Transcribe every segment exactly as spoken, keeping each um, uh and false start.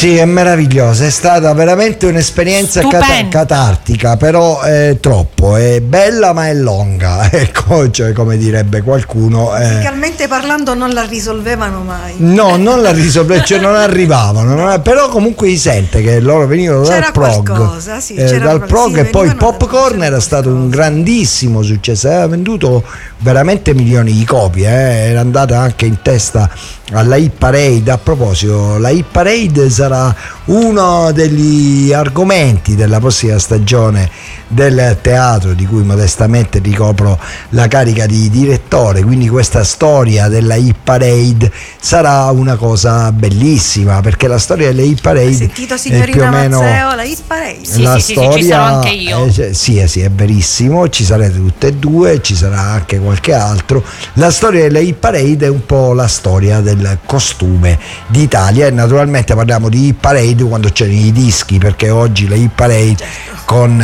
Sì, è meravigliosa, è stata veramente un'esperienza cat- catartica, però è troppo, è bella ma è longa, ecco, cioè come direbbe qualcuno. Eh. Musicalmente parlando non la risolvevano mai. No, non la risolvevano, cioè non arrivavano, non, però comunque si sente che loro venivano c'era dal prog, qualcosa, sì, eh, c'era dal qual- prog sì, e poi venivano da- Popcorn c'era era stato un qualcosa. grandissimo successo, aveva venduto veramente milioni di copie, eh, era andata anche in testa alla Hit Parade. A proposito, la Hit Parade sarà uno degli argomenti della prossima stagione del teatro, di cui modestamente ricopro la carica di direttore, quindi questa storia della Hit Parade sarà una cosa bellissima, perché la storia delle Hit Parade Hai sentito, è signorina più o meno Mazzeo, la Hit Parade? Sì, la sì, sì, storia, sì, ci sarò anche io. eh, sì, sì, è verissimo, ci sarete tutte e due, ci sarà anche qualche altro. La storia delle Hit Parade è un po' la storia del costume d'Italia, e naturalmente parliamo di Hit Parade quando c'erano i dischi, perché oggi le Hit Parade, certo, con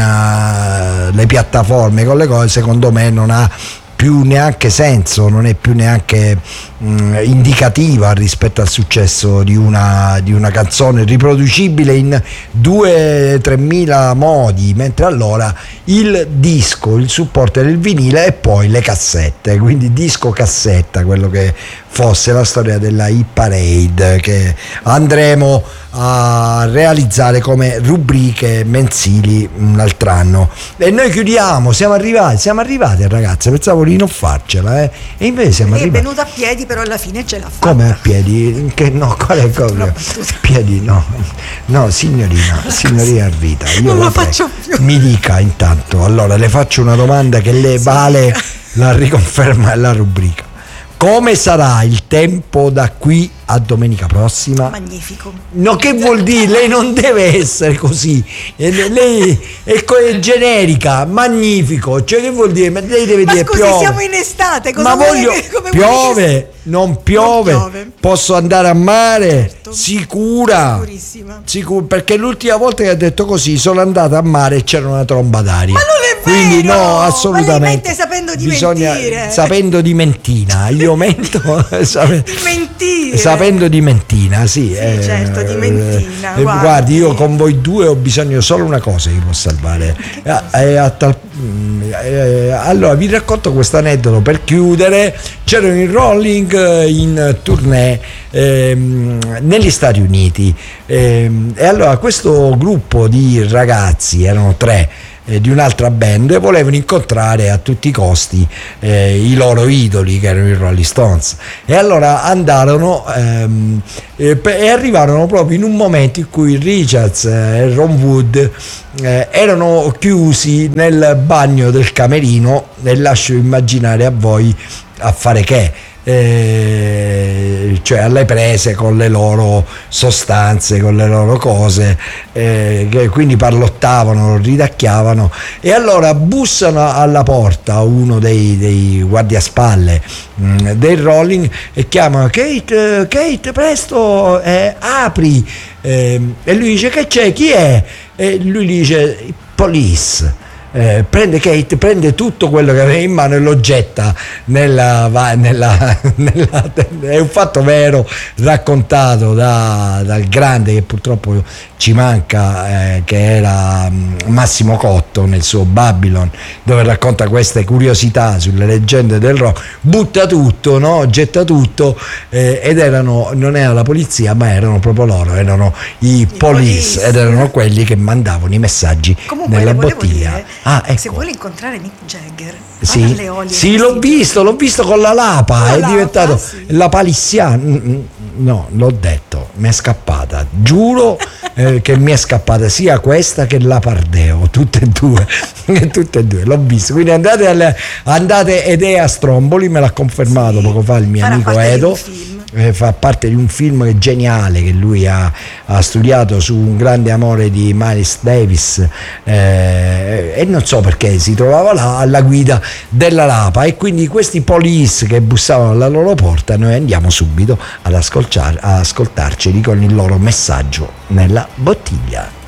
uh, le piattaforme, con le cose, secondo me non ha più neanche senso, non è più neanche mh, indicativa rispetto al successo di una, di una canzone riproducibile in due tremila modi, mentre allora il disco, il supporto del vinile e poi le cassette, quindi disco cassetta, quello che fosse la storia della Hit Parade, che andremo a realizzare come rubriche mensili un altro anno. E noi chiudiamo, siamo arrivati, siamo arrivati ragazzi, pensavo di non farcela, eh? E invece siamo è arrivati. venuta a piedi, però alla fine ce l'ha fatta. Come a piedi? Che no, qual è cosa? Piedi no, no, signorina, signorina Rita, io non la lo prego, faccio più. Mi dica intanto, allora le faccio una domanda che le Sì, vale dica. la riconferma della rubrica. Come sarà il tempo da qui a domenica prossima? Magnifico. No, che vuol dire? Lei non deve essere così. Eh, Lei è, co- è generica, magnifico. Cioè, che vuol dire? Ma lei deve Ma dire scusi, piove. siamo in estate, cosa Ma vuole voglio che- come vuole piove, che- non piove. Non piove. Posso andare a mare? Certo. Sicura. Sicurissima. Sicur- perché l'ultima volta che ha detto così sono andata a mare e c'era una tromba d'aria. Ma non è Quindi vero! no, Ma assolutamente. lei mente sapendo di Bisogna, mentire. sapendo di mentina. Io mento sape- Di mentire. sapendo di mentina, sì. Sì, certo, di mentina, eh, guardi. guardi, io con voi due ho bisogno solo una cosa che può salvare. Eh, eh, a tal- mm, eh, allora vi racconto questo aneddoto per chiudere. C'erano i Rolling in tournée ehm, negli Stati Uniti, ehm, e allora questo gruppo di ragazzi, erano tre, eh, di un'altra band, volevano incontrare a tutti i costi eh, i loro idoli, che erano i Rolling Stones, e allora andarono ehm, e, e arrivarono proprio in un momento in cui Richards e Ron Wood eh, erano chiusi nel bagno del camerino, e lascio immaginare a voi a fare che eh, cioè alle prese con le loro sostanze, con le loro cose, eh, che quindi parlottavano, ridacchiavano, e allora bussano alla porta uno dei, dei guardiaspalle mh, dei Rolling e chiamano Kate, Kate presto, eh, apri, eh, e lui dice che c'è, chi è? E lui dice police. Eh, prende Kate, prende tutto quello che aveva in mano e lo getta nella, va, nella, nella è un fatto vero raccontato da, dal grande, che purtroppo ci manca, eh, che era Massimo Cotto nel suo Babylon, dove racconta queste curiosità sulle leggende del rock. Butta tutto, no? Getta tutto, eh, ed erano, non era la polizia, ma erano proprio loro, erano i, I police, police, ed erano quelli che mandavano i messaggi. Comunque, nella bottiglia. Dire, ah, ecco. Se vuole incontrare Mick Jagger, sì, sì, l'ho visto, l'ho visto con la Lapa, con è la diventato Lapa, sì. La palissiana. No, l'ho detto, mi è scappata, giuro eh, che mi è scappata sia questa che la Pardeo, tutte e due, tutte e due, l'ho visto. Quindi andate, alle, andate ed è a Stromboli, me l'ha confermato sì, poco fa il mio amico Edo. Eh, fa parte di un film che è geniale, che lui ha, ha studiato su un grande amore di Miles Davis, eh, e non so perché si trovava là alla guida della Lapa, e quindi questi police che bussavano alla loro porta, noi andiamo subito ad, ascoltar, ad ascoltarceli con il loro messaggio nella bottiglia.